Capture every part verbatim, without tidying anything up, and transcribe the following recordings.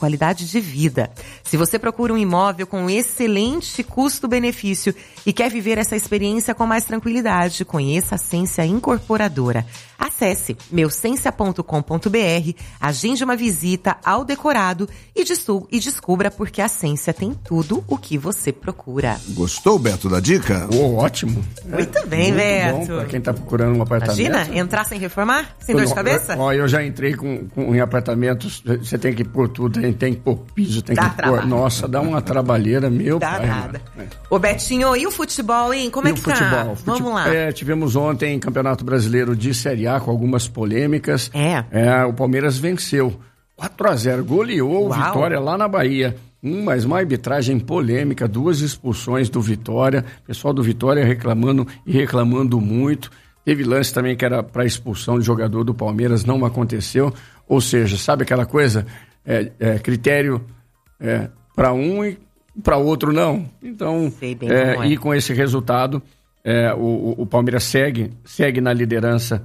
qualidade de vida. Se você procura um imóvel com excelente custo-benefício e quer viver essa experiência com mais tranquilidade, conheça a Ascensia Incorporadora. Acesse meu sensia ponto com ponto b r, agende uma visita ao decorado e, desu- e descubra porque a Ascensia tem tudo o que você procura. Gostou, Beto, da dica? Oh, ótimo. Muito é, bem, muito Beto. Bom pra quem tá procurando um apartamento. Imagina, entrar sem reformar? Sem dor de cabeça? Ó, eu já entrei com, com, em apartamentos, você tem que pôr tudo, tem, tem que pôr piso, tem dá que trabalho. pôr... Nossa, dá uma trabalheira, meu dá pai. Nada. É. Ô, Betinho, e o futebol, hein? Como e é que o futebol, tá? Futebol, Vamos lá. É, tivemos ontem Campeonato Brasileiro de Série A com algumas polêmicas. É. é o Palmeiras venceu quatro a zero, goleou o Vitória lá na Bahia. Hum, mas uma arbitragem polêmica, duas expulsões do Vitória, pessoal do Vitória reclamando e reclamando muito. Teve lance também que era para expulsão de jogador do Palmeiras, não aconteceu. Ou seja, sabe aquela coisa? É, é, critério é, para um e para outro não. Então, Sei bem é, como é. e com esse resultado, é, o, o Palmeiras segue, segue na liderança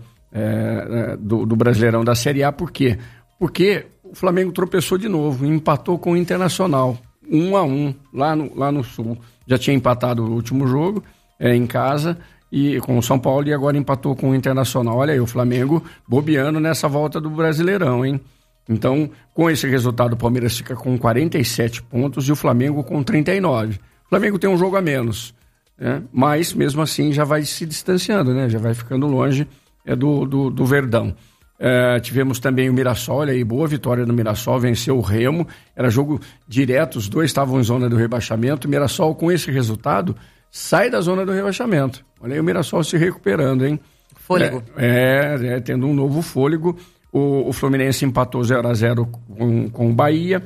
é, do, do Brasileirão da Série A. Por quê? Porque o Flamengo tropeçou de novo, empatou com o Internacional, um a um, lá no, lá no Sul. Já tinha empatado o último jogo é, em casa e com o São Paulo e agora empatou com o Internacional. Olha aí, o Flamengo bobeando nessa volta do Brasileirão, hein? Então, com esse resultado, o Palmeiras fica com quarenta e sete pontos e o Flamengo com trinta e nove. O Flamengo tem um jogo a menos, né? Mas, mesmo assim, já vai se distanciando, né? Já vai ficando longe é, do, do, do Verdão. É, tivemos também o Mirassol, olha aí, boa vitória do Mirassol, venceu o Remo, era jogo direto, os dois estavam em zona do rebaixamento. O Mirassol, com esse resultado, sai da zona do rebaixamento. Olha aí o Mirassol se recuperando, hein? Fôlego. É, é, é tendo um novo fôlego. O, o Fluminense empatou zero a zero com, com o Bahia.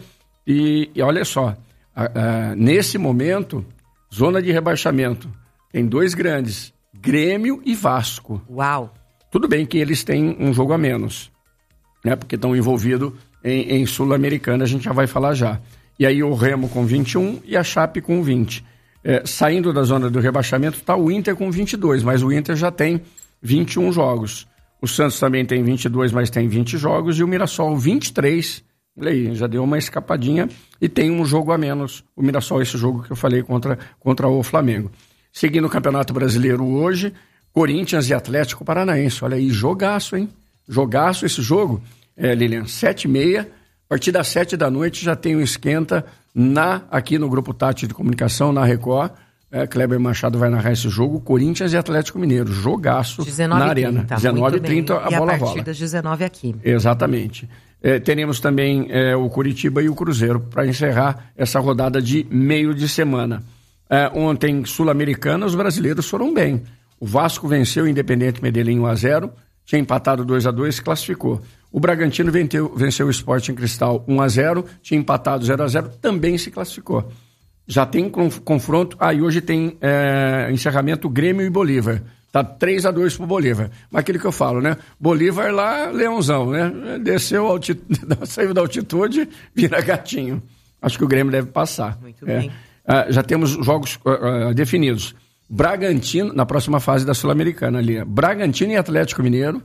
E, e olha só, a, a, nesse momento, zona de rebaixamento, tem dois grandes, Grêmio e Vasco. Uau! Tudo bem que eles têm um jogo a menos, né? Porque estão envolvidos em, em Sul-Americana, a gente já vai falar já. E aí o Remo com vinte e um e a Chape com vinte. É, saindo da zona do rebaixamento está o Inter com vinte e dois, mas o Inter já tem vinte e um jogos. O Santos também tem vinte e dois, mas tem vinte jogos. E o Mirassol vinte e três. Olha aí, já deu uma escapadinha e tem um jogo a menos. O Mirassol, esse jogo que eu falei contra, contra o Flamengo. Seguindo o Campeonato Brasileiro hoje, Corinthians e Atlético Paranaense. Olha aí, jogaço, hein? Jogaço esse jogo. É, Lilian, sete e meia. A partir das sete da noite já tem um esquenta na, aqui no Grupo Tati de Comunicação, na Record. É, Kleber Machado vai narrar esse jogo. Corinthians e Atlético Mineiro. Jogaço na Arena. dezenove e trinta a bola rola. E a partir das dezenove aqui. Exatamente. É, teremos também é, o Curitiba e o Cruzeiro para encerrar essa rodada de meio de semana. É, ontem, Sul-Americana, os brasileiros foram bem. O Vasco venceu o Independente Medellín um a zero, tinha empatado dois a dois, classificou. O Bragantino venceu, venceu o Sporting Cristal um a zero, tinha empatado zero a zero, também se classificou. Já tem confronto, ah, e hoje tem é, encerramento Grêmio e Bolívar. Tá três a dois pro Bolívar. Mas aquilo que eu falo, né? Bolívar lá, leãozão, né? Desceu, altit... saiu da altitude, vira gatinho. Acho que o Grêmio deve passar. Muito é. bem. Ah, já temos jogos uh, uh, definidos. Bragantino, na próxima fase da Sul-Americana ali. Bragantino e Atlético Mineiro.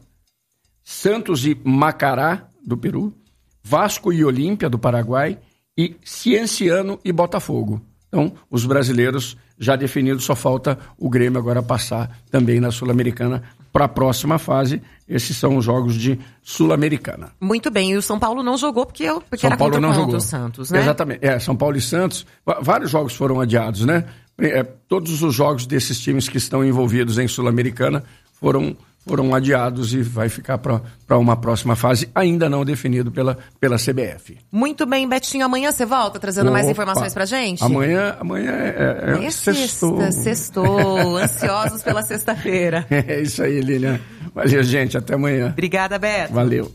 Santos e Macará, do Peru. Vasco e Olímpia, do Paraguai. E Cienciano e Botafogo. Então, os brasileiros já definidos, só falta o Grêmio agora passar também na Sul-Americana para a próxima fase. Esses são os jogos de Sul-Americana. Muito bem, e o São Paulo não jogou porque, porque São era Paulo contra, não contra jogou. o Santos, né? Exatamente, é, São Paulo e Santos, vários jogos foram adiados, né? É, todos os jogos desses times que estão envolvidos em Sul-Americana foram... foram adiados e vai ficar para uma próxima fase, ainda não definido pela, pela C B F. Muito bem, Betinho. Amanhã você volta trazendo Opa. mais informações pra gente? Amanhã, amanhã é, é, é sextou. sexta, sextou. Ansiosos pela sexta-feira. É isso aí, Lilian. Valeu, gente. Até amanhã. Obrigada, Beto. Valeu.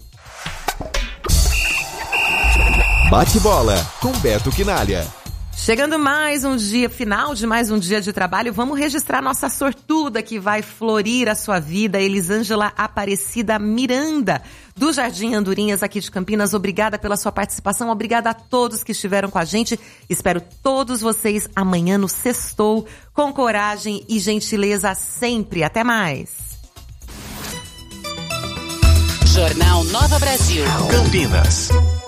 Bate bola com Beto Quinalha. Chegando mais um dia, final de mais um dia de trabalho, vamos registrar nossa sortuda que vai florir a sua vida, Elisângela Aparecida Miranda, do Jardim Andorinhas aqui de Campinas. Obrigada pela sua participação, obrigada a todos que estiveram com a gente. Espero todos vocês amanhã no Sextou, com coragem e gentileza sempre. Até mais. Jornal Nova Brasil. Campinas.